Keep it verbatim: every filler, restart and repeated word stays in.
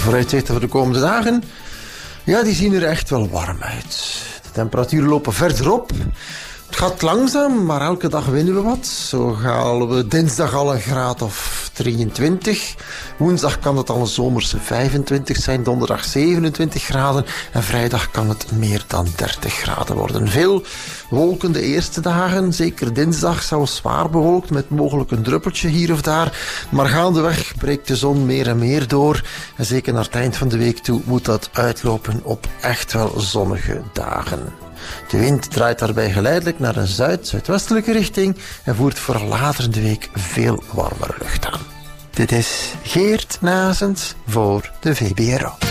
vooruitzichten voor de komende dagen, ja, die zien er echt wel warm uit. De temperaturen lopen verder op. Het gaat langzaam, maar elke dag winnen we wat. Zo halen we dinsdag al een graad of drieëntwintig. Woensdag kan het al een zomerse vijfentwintig zijn. Donderdag zevenentwintig graden. En vrijdag kan het meer dan dertig graden worden. Veel wolken de eerste dagen. Zeker dinsdag zou zwaar bewolkt met mogelijk een druppeltje hier of daar. Maar gaandeweg breekt de zon meer en meer door. En zeker naar het eind van de week toe moet dat uitlopen op echt wel zonnige dagen. De wind draait daarbij geleidelijk naar een zuid-zuidwestelijke richting en voert vooral later in de week veel warmere lucht aan. Dit is Geert Nazens voor de V B R O.